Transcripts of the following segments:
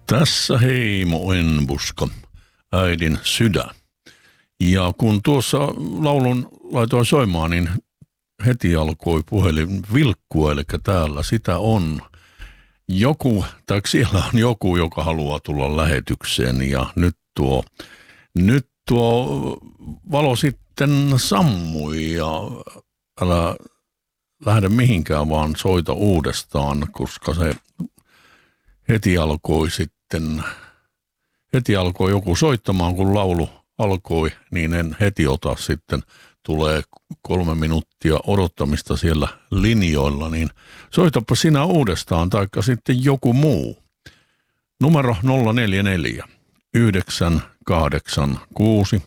Tässä Heimo Enbuska, äidin sydän. Ja kun tuossa laulun laitoin soimaan, niin heti alkoi puhelin vilkkua, eli täällä sitä on joku, tai siellä on joku, joka haluaa tulla lähetykseen. Ja nyt tuo valo sitten sammui ja älä lähde mihinkään, vaan soita uudestaan, koska se heti alkoi joku soittamaan, kun laulu alkoi, niin en heti ota sitten. Tulee 3 minuuttia odottamista siellä linjoilla, niin soitapa sinä uudestaan, taikka sitten joku muu. Numero 044 986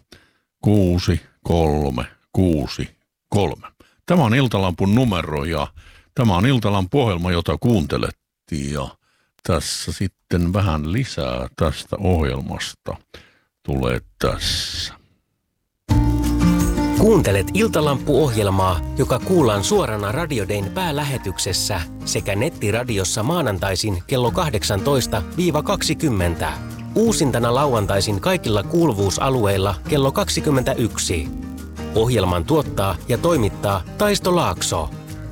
6363. Tämä on Iltalampun numero ja tämä on Iltalampu ohjelma, jota kuuntelettiin ja tässä sitten vähän lisää tästä ohjelmasta tulee tässä. Kuuntelet Iltalampu-ohjelmaa, joka kuullaan suorana Radio Dayn päälähetyksessä sekä nettiradiossa maanantaisin kello 18-20. Uusintana lauantaisin kaikilla kuuluvuusalueilla kello 21. Ohjelman tuottaa ja toimittaa Taisto Laakso.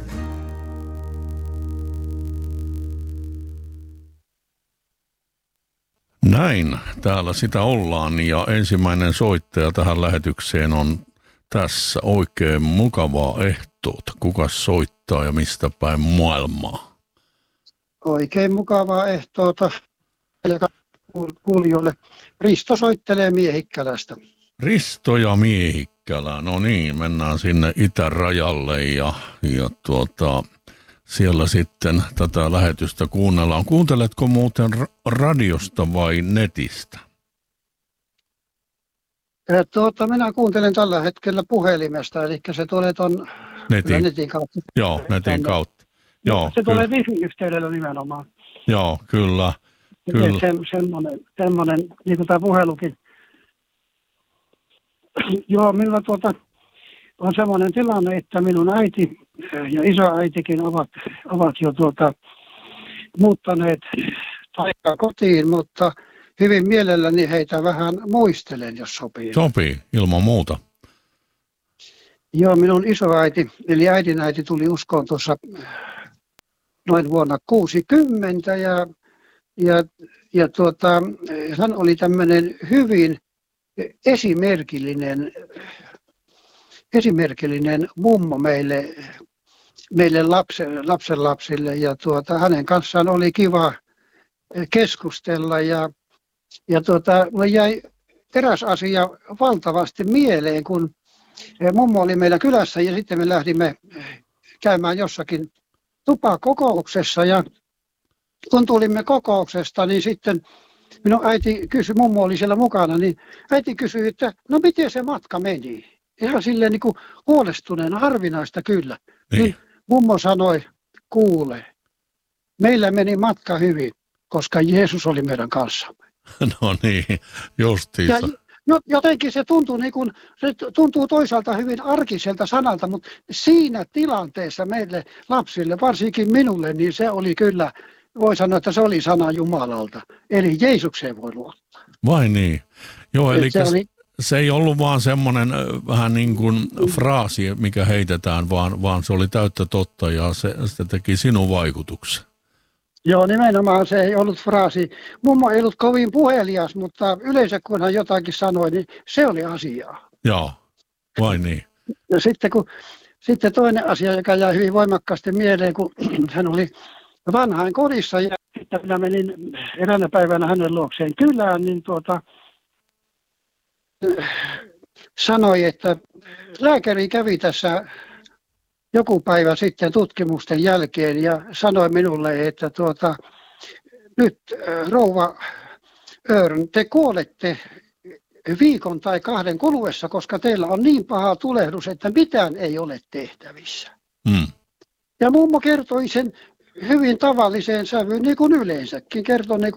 Näin, täällä sitä ollaan ja ensimmäinen soittaja tähän lähetykseen on tässä oikein mukavaa ehtoota. Kuka soittaa ja mistä päin maailmaa? Oikein mukavaa ehtoota kuulijoille. Risto soittelee Miehikkälästä. Risto ja Miehikkälä, no niin, mennään sinne itärajalle ja siellä sitten tätä lähetystä kuunnellaan. Kuunteletko muuten radiosta vai netistä? Minä kuuntelen tällä hetkellä puhelimesta, eli se tulee tuon netin kautta. Joo, netin kautta. Joo, se tulee wifi-yhteydellä nimenomaan. Joo, kyllä. Semmoinen, niin kuin tämä puhelukin. Joo, minulla on semmoinen tilanne, että minun äiti ja isoäitikin ovat jo muuttaneet paikkaa kotiin, mutta hyvin mielelläni heitä vähän muistelen, jos sopii. Sopii, ilman muuta. Joo, minun isoäiti, eli äidinäiti tuli uskoon tuossa noin vuonna 60 ja hän oli tämmöinen hyvin esimerkillinen mummo meille lapsenlapsille ja hänen kanssaan oli kiva keskustella ja mulle jäi eräs asia valtavasti mieleen, kun mummo oli meillä kylässä ja sitten me lähdimme käymään jossakin tupakokouksessa ja kun tulimme kokouksesta, niin sitten minun äiti kysyi, mummo oli siellä mukana, niin äiti kysyi, että no miten se matka meni? Ihan silleen niin kuin huolestuneena, harvinaista kyllä. Niin mummo sanoi, kuule, meillä meni matka hyvin, koska Jeesus oli meidän kanssamme. No niin, justiinsa. Jotenkin se tuntuu toisaalta hyvin arkiselta sanalta, mutta siinä tilanteessa meille lapsille, varsinkin minulle, niin se oli kyllä, voi sanoa, että se oli sana Jumalalta. Eli Jeesukseen voi luottaa. Vai niin? Joo, eli se ei ollut vaan semmoinen vähän niin kuin fraasi, mikä heitetään, vaan se oli täyttä totta ja se teki sinun vaikutuksen. Joo, nimenomaan se ei ollut fraasi. Mummo ei ollut kovin puhelias, mutta yleensä kun hän jotakin sanoi, niin se oli asiaa. Joo, vai niin? Ja sitten toinen asia, joka jäi hyvin voimakkaasti mieleen, kun hän oli vanhain kodissa ja sitten minä menin eräänä päivänä hänen luokseen kylään, niin sanoi, että lääkäri kävi tässä joku päivä sitten tutkimusten jälkeen ja sanoi minulle, että nyt rouva Örn, te kuolette viikon tai 2 kuluessa, koska teillä on niin paha tulehdus, että mitään ei ole tehtävissä. Mm. Ja mummo kertoi sen hyvin tavalliseen sävyyn, niin kuin yleensäkin. Kertoi